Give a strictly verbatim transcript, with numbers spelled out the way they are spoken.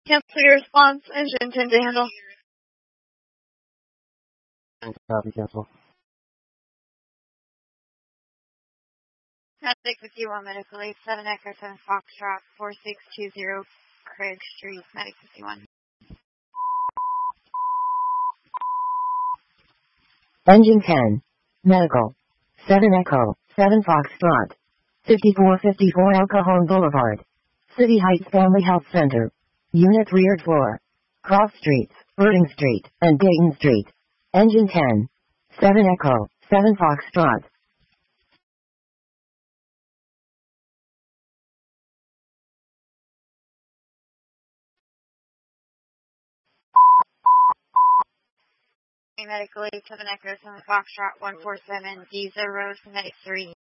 Cancel your response. Engine ten to handle. Copy, cancel. Medic fifty-one, medically, seven Echo, seven Foxtrot, four six two zero Craig Street, Medic fifty-one. Engine ten. Medical. seven Echo, seven Foxtrot. fifty-four fifty-four El Cajon Boulevard. City Heights Family Health Center. Unit rear floor. Cross Streets, Irving Street, and Dayton Street. Engine ten. seven Echo, seven Foxtrot. Medically, seven Echo, seven Foxtrot, one four seven D zero, Medic three.